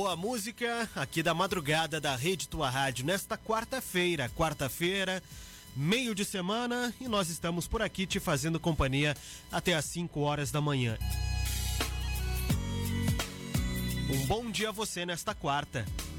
Boa música aqui da madrugada da Rede Tua Rádio nesta quarta-feira, meio de semana, e nós estamos por aqui te fazendo companhia até às 5 horas da manhã. Um bom dia a você nesta quarta.